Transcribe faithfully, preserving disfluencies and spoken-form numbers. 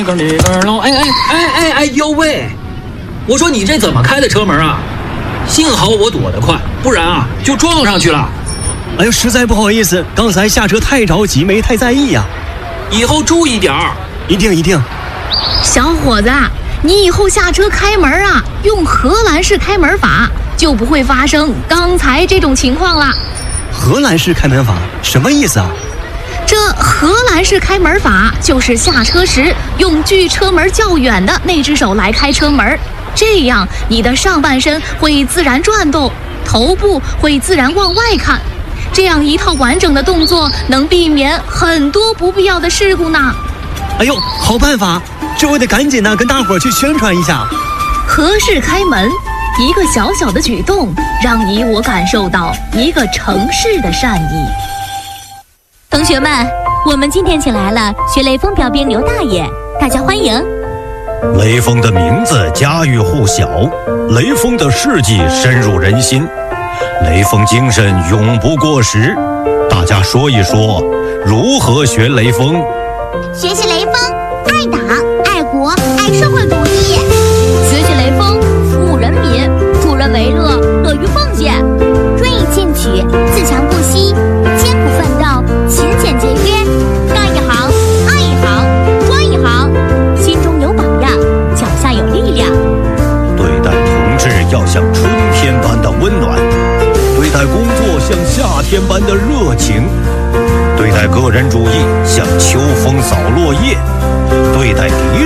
个里边喽，哎哎哎哎哎呦喂！我说你这怎么开的车门啊？幸好我躲得快，不然啊就撞上去了。 哎呦，实在不好意思，刚才下车太着急，没太在意呀、 啊。以后注意点儿。 一定一定。 小伙子，你以后下车开门啊，用荷兰式开门法，就不会发生刚才这种情况了。 荷兰式开门法什么意思啊？ 这荷兰式开门法就是下车时用距车门较远的那只手来开车门，这样你的上半身会自然转动，头部会自然往外看，这样一套完整的动作能避免很多不必要的事故呢。 哎呦，好办法，这我得赶紧呢跟大伙儿去宣传一下。 荷式开门，一个小小的举动，让你我感受到一个城市的善意。 同学们，我们今天请来了学雷锋标兵刘大爷，大家欢迎。 雷锋的名字家喻户晓，雷锋的事迹深入人心，雷锋精神永不过时。大家说一说，如何学雷锋？ 学习雷锋，爱党、爱国、爱社会主义。 学习雷锋，服务人民，助人为乐，乐于奉献。 锐意进取，自强不息，艰苦奋斗，勤俭节约，干一行爱一行专一行， 心中有榜样，脚下有力量。 对待同志要像春天般的温暖，对待工作像夏天般的热情，对待个人主义像秋风扫落叶，对待敌人